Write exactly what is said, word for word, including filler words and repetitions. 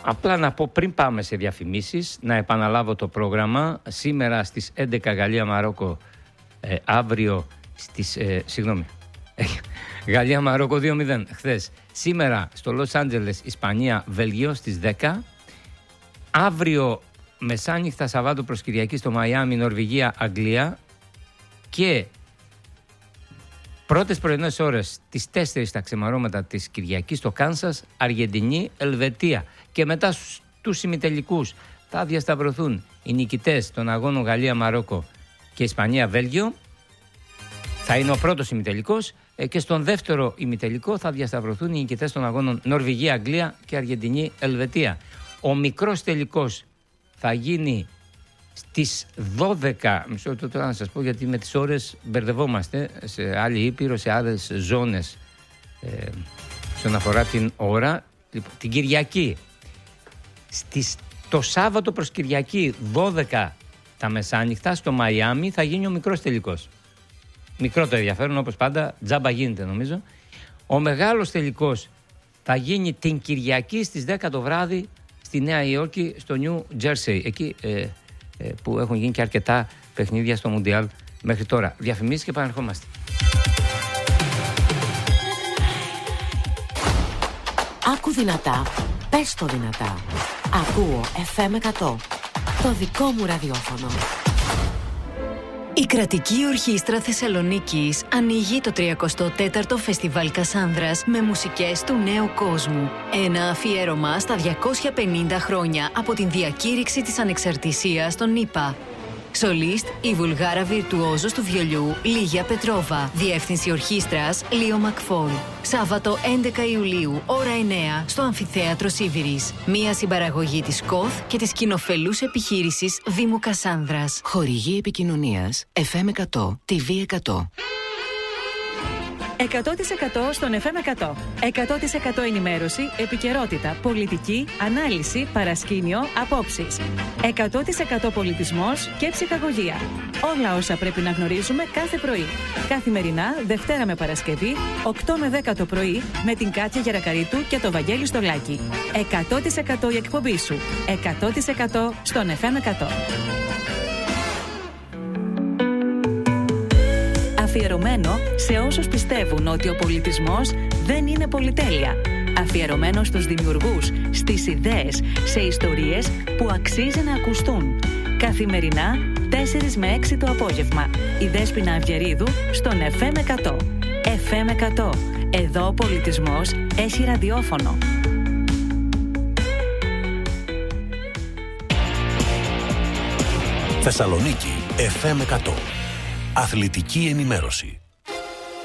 Απλά να πω πριν πάμε σε διαφημίσεις, να επαναλάβω το πρόγραμμα. Σήμερα στις έντεκα Γαλλία-Μαρόκο, ε, αύριο στις... Ε, συγγνώμη. Γαλλία-Μαρόκο δύο μηδέν χθες. Σήμερα στο Λος Άντζελες, Ισπανία, Βέλγιο στις δέκα. Αύριο μεσάνυχτα Σαββάτο προς Κυριακή στο Μαϊάμι, Νορβηγία, Αγγλία. Και πρώτες πρωινές ώρες τις τέσσερις τα ξεμαρώματα της Κυριακής στο Κάνσας, Αργεντινή, Ελβετία. Και μετά στους ημιτελικούς θα διασταυρωθούν οι νικητές των αγώνων Γαλλία-Μαρόκο και Ισπανία-Βέλγιο. Θα είναι ο πρώτος ημιτελικός, και στον δεύτερο ημιτελικό θα διασταυρωθούν οι νικητές των αγώνων Νορβηγία-Αγγλία και Αργεντινή-Ελβετία. Ο μικρός τελικός θα γίνει στις δώδεκα, μισό λεπτό τώρα να σας πω, γιατί με τις ώρες μπερδευόμαστε σε άλλη ήπειρο, σε άλλες ζώνες ε, όσον αφορά την ώρα. Λοιπόν, την Κυριακή, στις, το Σάββατο προς Κυριακή δώδεκα τα μεσάνυχτα στο Μαϊάμι θα γίνει ο μικρός τελικός. Μικρό το ενδιαφέρον, όπως πάντα, τζάμπα γίνεται νομίζω. Ο μεγάλος τελικός θα γίνει την Κυριακή στις δέκα το βράδυ στη Νέα Υόρκη, στο Νιου Τζέρσεϊ. Εκεί ε, ε, που έχουν γίνει και αρκετά παιχνίδια στο Μουντιάλ μέχρι τώρα. Διαφημίσεις και επανερχόμαστε. Άκου δυνατά, πες το δυνατά. Ακούω εφ εμ εκατό, το δικό μου ραδιόφωνο. Η Κρατική Ορχήστρα Θεσσαλονίκης ανοίγει το τριακοστό τέταρτο Φεστιβάλ Κασάνδρας με μουσικές του νέου κόσμου. Ένα αφιέρωμα στα διακόσια πενήντα χρόνια από την διακήρυξη της ανεξαρτησίας των ΗΠΑ. Σολίστ η Βουλγάρα βιρτουόζος του βιολιού Λίγια Πετρόβα. Διεύθυνση ορχήστρας Λίο Μακφόλ. Σάββατο έντεκα Ιουλίου, ώρα εννέα, στο Αμφιθέατρο Σίβηρης. Μία συμπαραγωγή της ΚΟΘ και της κοινοφελούς επιχείρησης Δήμου Κασάνδρας. Χορηγή επικοινωνίας εφ εμ εκατό, τι βι εκατό. εκατό τοις εκατό στον εφ εμ εκατό. εκατό τοις εκατό ενημέρωση, επικαιρότητα, πολιτική, ανάλυση, παρασκήνιο, απόψεις. εκατό τοις εκατό πολιτισμός και ψυχαγωγία. Όλα όσα πρέπει να γνωρίζουμε κάθε πρωί. Καθημερινά, Δευτέρα με Παρασκευή, οκτώ με δέκα το πρωί, με την Κάτια Γερακαρίτου και το Βαγγέλη Στολάκη. εκατό τοις εκατό η εκπομπή σου. εκατό τοις εκατό στον εφ εμ εκατό. Αφιερωμένο σε όσους πιστεύουν ότι ο πολιτισμός δεν είναι πολυτέλεια. Αφιερωμένο στους δημιουργούς, στις ιδέες, σε ιστορίες που αξίζει να ακουστούν. Καθημερινά, τέσσερα με έξι το απόγευμα. Η Δέσποινα Αυγερίδου στον εφ εμ εκατό. εφ εμ εκατό. Εδώ ο πολιτισμός έχει ραδιόφωνο. Θεσσαλονίκη εφ εμ εκατό. Αθλητική ενημέρωση.